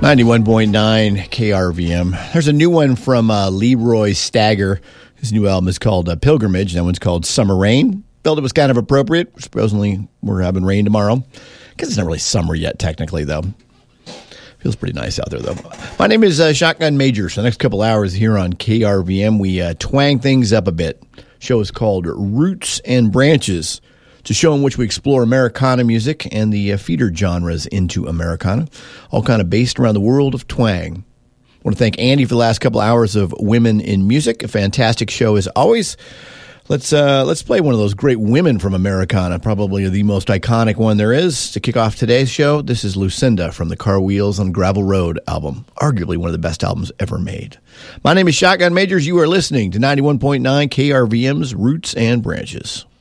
91.9 KRVM. There's a new one from Leroy Stagger. His new album is called Pilgrimage. That one's called Summer Rain. Felt it was kind of appropriate. Supposedly we're having rain tomorrow. Because it's not really summer yet, technically, though. Feels pretty nice out there, though. My name is Shotgun Major. So the next couple hours here on KRVM, we twang things up a bit. Show is called Roots and Branches. It's a show in which we explore Americana music and the feeder genres into Americana, all kind of based around the world of twang. I want to thank Andy for the last couple hours of Women in Music. A fantastic show as always. Let's play one of those great women from Americana, probably the most iconic one there is. To kick off today's show, this is Lucinda from the Car Wheels on Gravel Road album, arguably one of the best albums ever made. My name is Shotgun Majors. You are listening to 91.9 KRVM's Roots and Branches.